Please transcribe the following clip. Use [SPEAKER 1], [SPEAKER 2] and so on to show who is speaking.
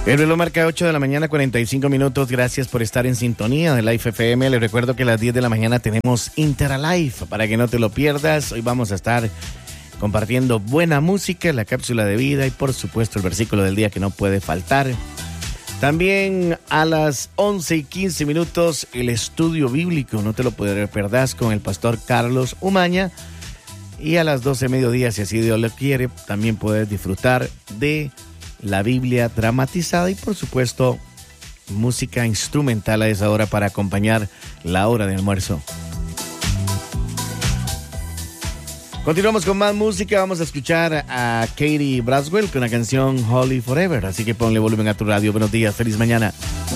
[SPEAKER 1] El reloj marca 8 de la mañana, 45 minutos. Gracias por estar en sintonía de Life FM. Les recuerdo que a las 10 de la mañana tenemos Interalife para que no te lo pierdas. Hoy vamos a estar compartiendo buena música, la cápsula de vida y por supuesto el versículo del día que no puede faltar. También a las 11:15 minutos el estudio bíblico, no te lo perdas, con el pastor Carlos Umaña. Y a las 12 mediodía, si así Dios lo quiere, también puedes disfrutar de la Biblia dramatizada y por supuesto música instrumental a esa hora para acompañar la hora de almuerzo. Continuamos con más música. Vamos a escuchar a Katie Braswell con la canción Holy Forever. Así que ponle volumen a tu radio. Buenos días, feliz mañana.